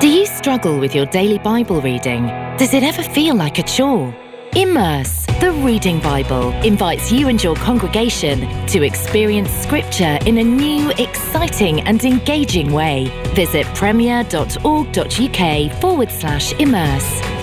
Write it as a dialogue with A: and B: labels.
A: Do you struggle with your daily Bible reading? Does it ever feel like a chore? Immerse, the Reading Bible, invites you and your congregation to experience Scripture in a new, exciting and engaging way. Visit premier.org.uk/immerse.